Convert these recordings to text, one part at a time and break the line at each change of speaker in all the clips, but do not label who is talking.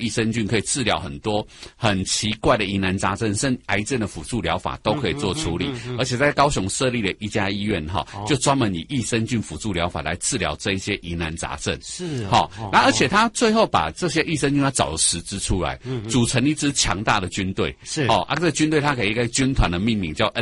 益生菌可以治疗很多很奇怪的疑难杂症，甚至癌症的辅助疗法都可以做处理。而且在高雄设立了一家医院就专门以益生菌辅助疗法来治疗这一些疑难杂症。
是
那而且他最后把这些益生菌他找了10支出来，组成一支强大的军队。
是
这个军队他给一个军团的命名叫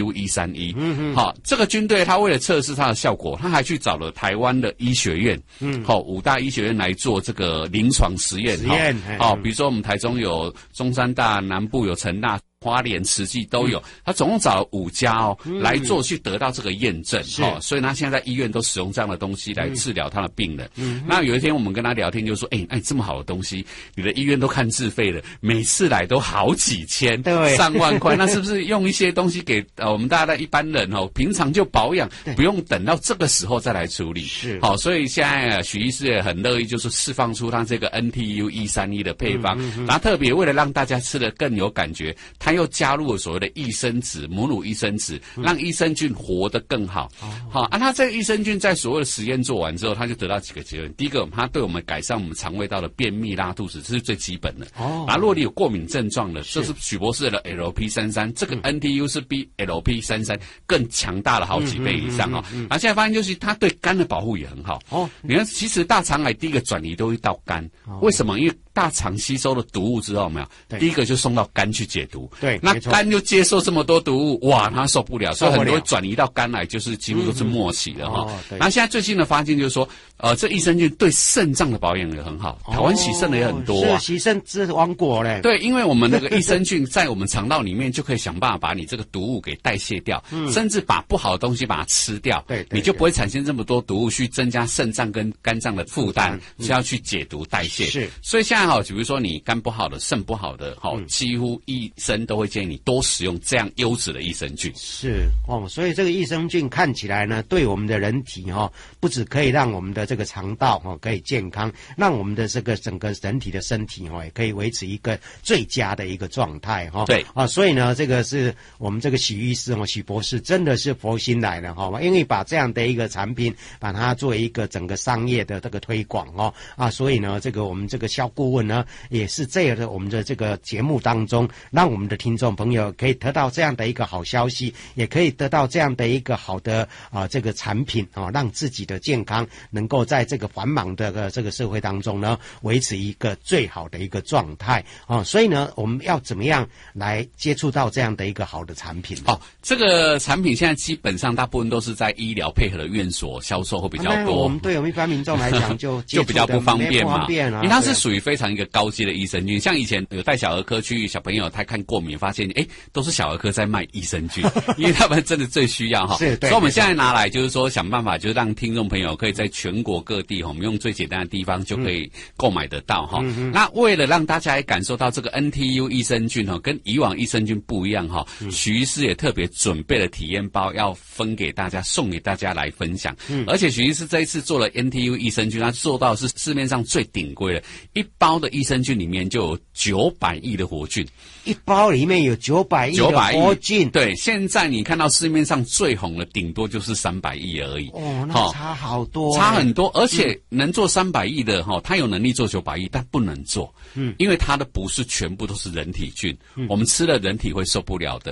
NTU-131。这个军队他为了测试它的效果，他还去找了台湾的医学院，5大医学院来做这个临床实验。比如说我们台中有中山大，南部有成大，花莲、慈济都有，他总共找了5家来做，去得到这个验证。所以他现在在医院都使用这样的东西来治疗他的病人。那有一天我们跟他聊天，就说：这么好的东西，你的医院都看自费了，每次来都好几千、上万块，那是不是用一些东西给我们大家的一般人平常就保养，不用等到这个时候再来处理？是所以现在许医师也很乐意，就是释放出他这个 NTU-131的配方，然后特别为了让大家吃得更有感觉，他又加入了所谓的益生质、母乳益生质，让益生菌活得更好。他这个益生菌在所谓的实验做完之后，他就得到几个结论。第一个，它对我们改善我们肠胃道的便秘、拉肚子，这是最基本的。如果你有过敏症状的，这是许博士的 LP33，这个 NTU 是比 LP33 更强大了好几倍以上。现在发现就是它对肝的保护也很好。你看，其实大肠癌第一个转移都会到肝，为什么？因为大肠吸收了毒物之后，没有，第一个就送到肝去解毒。那肝就接受这么多毒物，哇，它受不了，所以很多转移到肝来，就是几乎都是末期的然后现在最新的发现就是说，这益生菌对肾脏的保养也很好。台湾洗肾的也很多
是洗肾之王国嘞。
对，因为我们那个益生菌在我们肠道里面就可以想办法把你这个毒物给代谢掉，甚至把不好的东西把它吃掉，你就不会产生这么多毒物去增加肾脏跟肝脏的负担，需要去解毒代谢。是，所以现在比如说你肝不好的、肾不好的，几乎医生都会建议你多使用这样优质的益生菌。
是所以这个益生菌看起来呢，对我们的人体不只可以让我们的这个肠道可以健康，让我们的这个整个人体的身体也可以维持一个最佳的一个状态
对
所以呢，这个是我们这个许医师许博士真的是佛心来了因为把这样的一个产品把它作为一个整个商业的这个推广所以呢，这个我们这个肖顾问呢，也是这个我们的这个节目当中，让我们的听众朋友可以得到这样的一个好消息，也可以得到这样的一个好的这个产品让自己的健康能够在这个繁忙的这个社会当中呢，维持一个最好的一个状态所以呢，我们要怎么样来接触到这样的一个好的产品？
这个产品现在基本上大部分都是在医疗配合的院所销售会比较多。
我们对我们一般民众来讲就
比较不方便嘛，因为它是属于非常一个高阶的益生菌。像以前有带小儿科去，小朋友他看过敏，发现都是小儿科在卖益生菌，因为他们真的最需要所以我们现在拿来就是说想办法，就是让听众朋友可以在全国各地我们用最简单的地方就可以购买得到那为了让大家也感受到这个 NTU 益生菌跟以往益生菌不一样许医师也特别准备了体验包，要分给大家，送给大家来分享。而且许医师这一次做了 NTU 益生菌，他做到是市面上最顶规的，一包的益生菌里面就有900亿的活菌，
一包里面有900亿的活菌。
对，现在你看到市面上最红的顶多就是300亿而已。
那差好多，
差很多。而且能做300亿的他有能力做900亿，但不能做，因为它的不是全部都是人体菌，我们吃了人体会受不了的。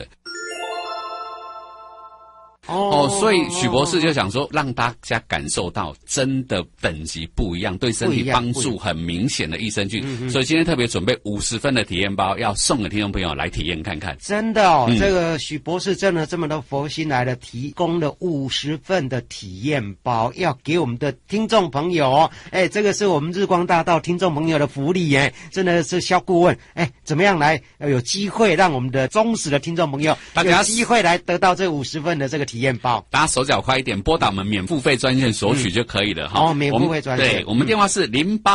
所以许博士就想说，让大家感受到真的等级不一样，对身体帮助很明显的益生菌。所以今天特别准备50份的体验包，要送给听众朋友来体验看看。
真的这个许博士真的这么的佛心来了，提供了50份的体验包，要给我们的听众朋友这个是我们日光大道听众朋友的福利真的是肖顾问怎么样来有机会让我们的忠实的听众朋友有机会来得到这50份的这个体验包。
大家手脚快一点，拨打我们免付费专线索取就可以了
免付费专线。
对，我们电话是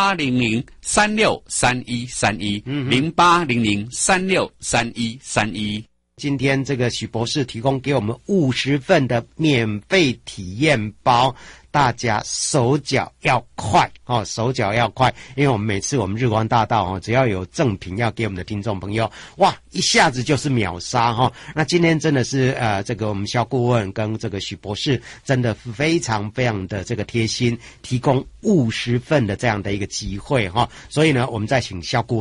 08003631310800363131。
今天这个许博士提供给我们50份的免费体验包，大家手脚要快手脚要快，因为我们每次我们日光大道只要有赠品要给我们的听众朋友，哇，一下子就是秒杀那今天真的是这个我们肖顾问跟这个许博士真的非常非常的这个贴心，提供50份的这样的一个机会所以呢，我们再请肖顾问